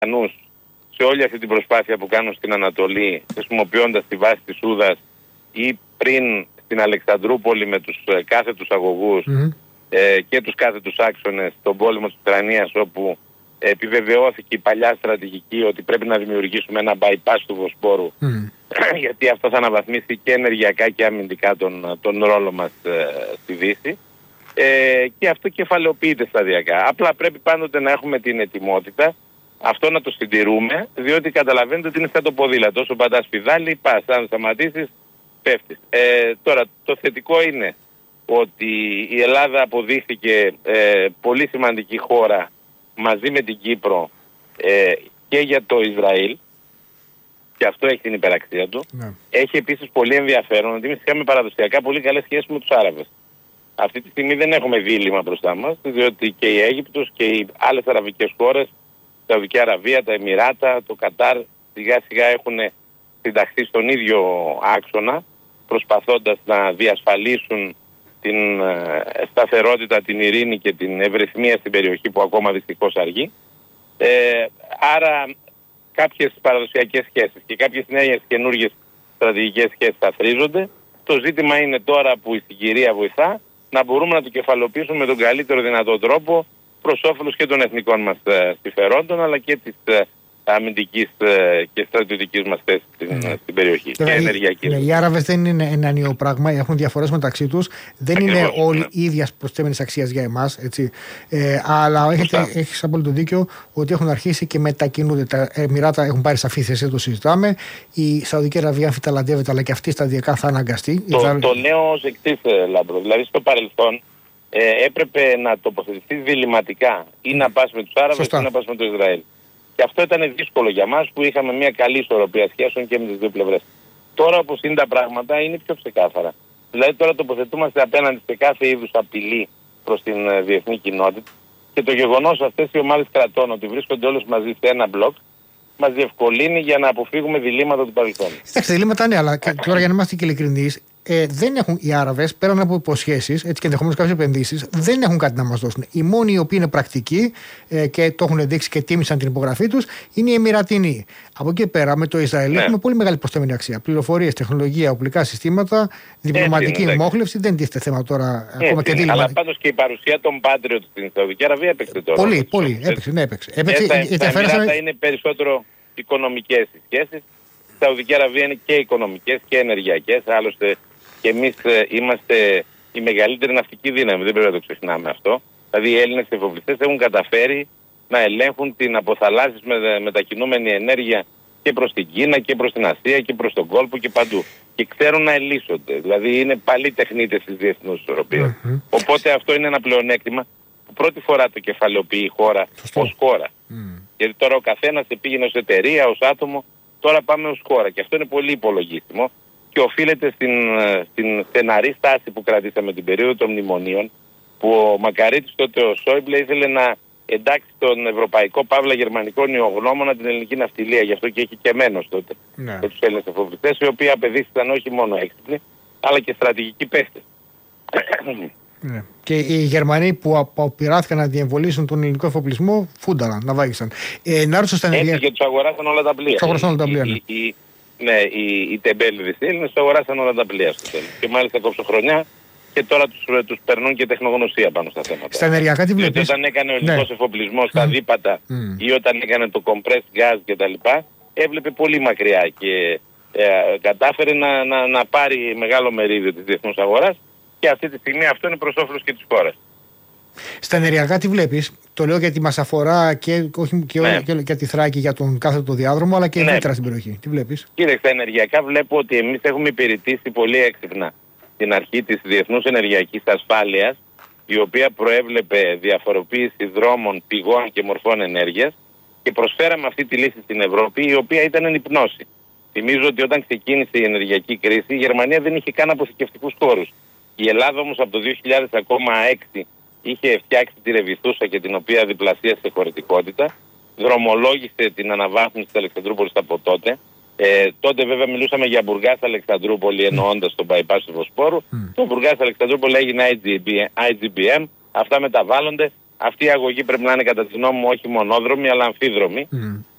σε όλη αυτή την προσπάθεια που κάνουν στην Ανατολή, χρησιμοποιώντας τη βάση της Ούδας ή πριν στην Αλεξανδρούπολη με τους κάθετους αγωγούς και τους κάθετους άξονες στον πόλεμο της Ουκρανίας, όπου επιβεβαιώθηκε η παλιά στρατηγική ότι πρέπει να δημιουργήσουμε ένα bypass του Βοσπόρου γιατί αυτό θα αναβαθμίσει και ενεργειακά και αμυντικά τον ρόλο μας στη Δύση. Και αυτό κεφαλαιοποιείται σταδιακά. Απλά πρέπει πάντοτε να έχουμε την ετοιμότητα αυτό να το συντηρούμε, διότι καταλαβαίνετε ότι είναι σαν το ποδήλατο. Όσο πατάς πηδάλι, πας. Αν σταματήσεις, πέφτεις. Τώρα, το θετικό είναι ότι η Ελλάδα αποδείχθηκε πολύ σημαντική χώρα μαζί με την Κύπρο και για το Ισραήλ, και αυτό έχει την υπεραξία του. Έχει επίσης πολύ ενδιαφέρον ότι εμείς είχαμε παραδοσιακά πολύ καλές σχέσεις με τους Άραβες. Αυτή τη στιγμή δεν έχουμε δίλημμα μπροστά μας, διότι και η Αίγυπτος και οι άλλες αραβικές χώρες, η Σαουδική Αραβία, τα Εμιράτα, το Κατάρ, σιγά σιγά έχουν συνταχθεί στον ίδιο άξονα, προσπαθώντας να διασφαλίσουν την σταθερότητα, την ειρήνη και την ευρυθμία στην περιοχή που ακόμα δυστυχώς αργεί. Άρα κάποιες παραδοσιακές σχέσεις και κάποιες νέες καινούργιες στρατηγικές σχέσεις αθροίζονται. Το ζήτημα είναι τώρα που η συγκυρία βοηθά να μπορούμε να το κεφαλοποιήσουμε με τον καλύτερο δυνατό τρόπο προς όφελος και των εθνικών μας συμφερόντων, αλλά και της αμυντικής και στρατιωτικής μας θέσης στην περιοχή. Και ενεργειακή. Οι Άραβες δεν είναι ένα νέο πράγμα, έχουν διαφορές μεταξύ τους. Δεν είναι όλοι ίδιας προσθέμενης αξίας για εμάς. Έτσι. Αλλά έχεις απόλυτο δίκιο ότι έχουν αρχίσει και μετακινούνται. Τα Εμιράτα έχουν πάρει σαφή θέση, το συζητάμε. Η Σαουδική Αραβία αμφιταλαντεύεται, αλλά και αυτή σταδιακά θα αναγκαστεί. Το νέο ως εξής, Λάμπρο. Δηλαδή στο παρελθόν έπρεπε να τοποθετηθείς διλημματικά ή να πας με τους Άραβες ή να πας με το Ισραήλ. Και αυτό ήταν δύσκολο για μας που είχαμε μια καλή ισορροπία σχέσεων και με τις δύο πλευρές. Τώρα όπως είναι τα πράγματα είναι πιο ξεκάθαρα. Δηλαδή τώρα τοποθετούμαστε απέναντι σε κάθε είδους απειλή προς την διεθνή κοινότητα και το γεγονός αυτές οι ομάδες κρατών ότι βρίσκονται όλες μαζί σε ένα μπλοκ μας διευκολύνει για να αποφύγουμε διλήμματα του παρελθόντος. Εντάξει, διλήμματα είναι, αλλά τώρα για να είμαστε και ειλικρινείς, δεν έχουν οι Άραβες πέραν από υποσχέσεις και ενδεχομένως κάποιες επενδύσεις, δεν έχουν κάτι να μας δώσουν. Οι μόνοι οι οποίοι είναι πρακτικοί και το έχουν δείξει και τίμησαν την υπογραφή τους είναι οι Εμιρατινοί. Από εκεί πέρα με το Ισραήλ έχουμε πολύ μεγάλη προσθέμενη αξία. Πληροφορίες, τεχνολογία, οπλικά συστήματα, διπλωματική μόχλευση. Δεν τίθεται θέμα τώρα ακόμα και δίλημμα. Αλλά πάντως και η παρουσία των Patriot στην Σαουδική Αραβία έπαιξε τώρα. Πολύ. Έπαιξε. Τα Εμιράτα είναι περισσότερο οικονομικές σχέσεις. Η Σαουδική Αραβία είναι και οικονομικές και ενεργειακές. Άλλωστε και εμείς είμαστε η μεγαλύτερη ναυτική δύναμη, δεν πρέπει να το ξεχνάμε αυτό. Δηλαδή οι Έλληνες εφοπλιστές έχουν καταφέρει να ελέγχουν την αποθαλάσσης μετακινούμενη ενέργεια και προς την Κίνα και προς την Ασία και προς τον κόλπο και παντού. Και ξέρουν να ελίσσονται. Δηλαδή είναι παλιοί τεχνίτες της διεθνούς ισορροπίας. Οπότε αυτό είναι ένα πλεονέκτημα που πρώτη φορά το κεφαλαιοποιεί η χώρα ως χώρα. Γιατί τώρα ο καθένας πήγαινε ως εταιρεία, ως άτομο, τώρα πάμε ως χώρα. Και αυτό είναι πολύ υπολογίσιμο. Και οφείλεται στην στεναρή στάση που κρατήσαμε την περίοδο των μνημονίων, που ο Μακαρίτης τότε ο Σόιμπλε ήθελε να εντάξει τον ευρωπαϊκό παύλα γερμανικό νεογνώμονα την ελληνική ναυτιλία. Γι' αυτό και έχει και μένος τότε με τους Έλληνες εφοπλιστές, οι οποίοι απεδείχθηκαν όχι μόνο έξυπνοι, αλλά και στρατηγικοί παίχτες. Και οι Γερμανοί που αποπειράθηκαν να διεμβολήσουν τον ελληνικό εφοπλισμό, φούνταραν, να βάγισαν. Έτσι και τους αγοράσαν όλα τα πλοία. Ναι, οι τεμπέληδες Έλληνες τους αγοράσαν όλα τα πλοία στο τέλος. Και μάλιστα κόψοχρονιά και τώρα τους περνούν και τεχνογνωσία πάνω στα θέματα. Στα ενεργειακά τι βλέπεις? Όταν έκανε ο ελληνικός εφοπλισμός στα δίπατα ή όταν έκανε το compressed gas κτλ. Έβλεπε πολύ μακριά και κατάφερε να πάρει μεγάλο μερίδιο της διεθνούς αγοράς και αυτή τη στιγμή αυτό είναι προς όφελος και της χώρας. Στα ενεργειακά τι βλέπεις? Το λέω γιατί μας αφορά και όχι και τη Θράκη για τον κάθετο διάδρομο, αλλά και ιδιαίτερα στην περιοχή. Τι βλέπεις? Κύριε, στα ενεργειακά βλέπω ότι εμείς έχουμε υπηρετήσει πολύ έξυπνα την αρχή της διεθνούς ενεργειακής ασφάλειας, η οποία προέβλεπε διαφοροποίηση δρόμων, πηγών και μορφών ενέργειας και προσφέραμε αυτή τη λύση στην Ευρώπη, η οποία ήταν εν υπνώση. Θυμίζω ότι όταν ξεκίνησε η ενεργειακή κρίση, η Γερμανία δεν είχε καν αποθηκευτικούς χώρους. Η Ελλάδα όμως από το 2006 είχε φτιάξει τη Ρεβιθούσα και την οποία διπλασίασε χωρητικότητα, δρομολόγησε την αναβάθμιση της Αλεξανδρούπολης από τότε. Τότε βέβαια μιλούσαμε για Μπουργκάς Αλεξανδρούπολη εννοώντας τον bypass του Βοσπόρου. Το Μπουργκάς Αλεξανδρούπολη έγινε IGBM, αυτά μεταβάλλονται, αυτή η αγωγή πρέπει να είναι κατά τη γνώμη μου όχι μονόδρομη αλλά αμφίδρομη.